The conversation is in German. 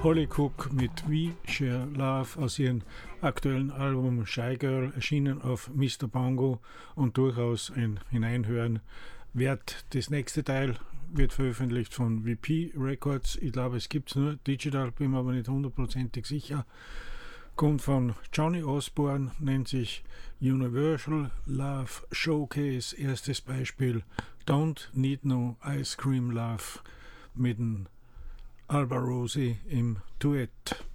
Holly Cook mit We Share Love aus ihrem aktuellen Album Shy Girl, erschienen auf Mr. Bongo und durchaus ein Hineinhören wert. Das nächste Teil wird veröffentlicht von VP Records. Ich glaube, es gibt es nur digital, bin mir aber nicht hundertprozentig sicher. Kommt von Johnny Osborne, nennt sich Universal Love Showcase. Erstes Beispiel Don't Need No Ice Cream Love mit dem Alba Rosie im Duett.